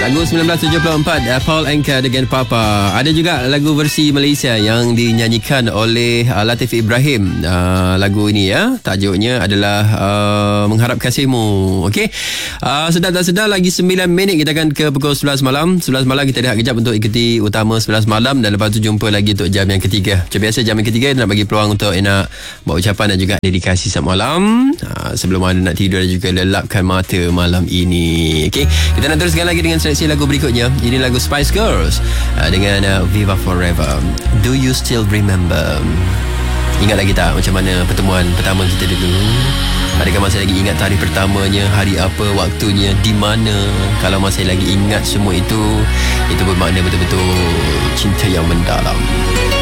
Lagu 1974 Paul Anka dengan Papa. Ada juga lagu versi Malaysia yang dinyanyikan oleh Latif Ibrahim. Lagu ini tajuknya adalah Mengharap Kasihmu. Okey. Sedar tak sedar lagi 9 minit kita akan ke pukul 11 malam. 11 malam kita rehat kejap untuk ikuti utama 11 malam dan lepas tu jumpa lagi untuk jam yang ketiga. Macam biasa jam yang ketiga nak bagi peluang untuk nak buat ucapan dan juga dedikasi setiap malam. Sebelum anda nak tidur dan juga lelapkan mata malam ini. Okey. Kita nak teruskan lagi dengan seleksi lagu berikutnya. Ini lagu Spice Girls dengan Viva Forever. Do you still remember? Ingat lagi tak macam mana pertemuan pertama kita dulu? Adakah masih lagi ingat tarikh pertamanya, hari apa, waktunya, di mana? Kalau masih lagi ingat semua itu bermakna betul-betul cinta yang mendalam.